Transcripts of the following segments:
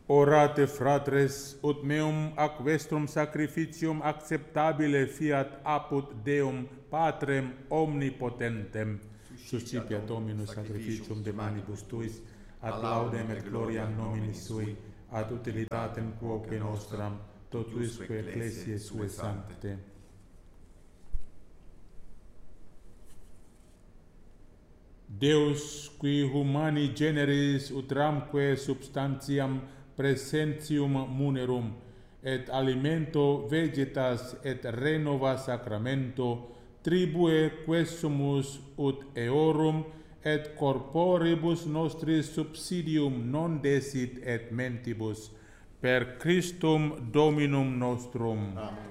Orate fratres, ut meum ac vestrum sacrificium acceptabile fiat apud Deum Patrem omnipotentem. Suscipiat Dominus sacrificium de manibus tuis, ad laudem et gloriam nominis sui, ad utilitatem quoque nostram, totuisque ecclesiae sue sancte. Deus, qui humani generis utramque substantiam presentium munerum, et alimento vegetas et renova sacramento, tribue quesumus ut eorum et corporibus nostris subsidium non desit et mentibus, per Christum Dominum nostrum. Amen.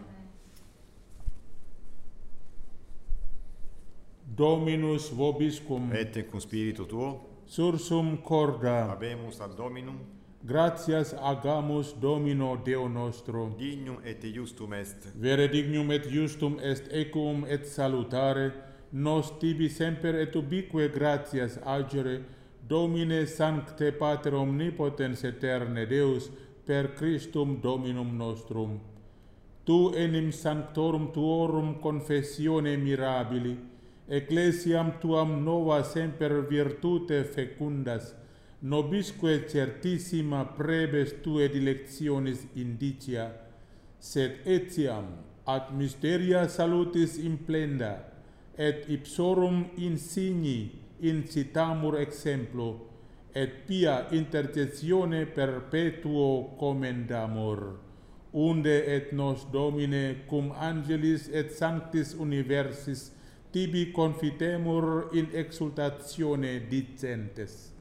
Dominus vobiscum, Et cum spiritu tuo, sursum corda, habemus ad Dominum, gratias agamus Domino Deo nostro. dignum et justum est, Vere dignum et justum est equum et salutare, nos tibi semper et ubique gratias agere, Domine sancte Pater omnipotens aeterne Deus, per Christum Dominum nostrum. Tu enim sanctorum tuorum confessione mirabili, ecclesiam tuam nova semper virtute fecundas, nobisque certissima prebes tue dilectionis indicia, sed etiam ad mysteria salutis implenda, et ipsorum insigni incitamur exemplo, et pia intercessione perpetuo commendamur. Unde et nos Domine cum angelis et sanctis universis tibi confitemur in exultatione dicentes.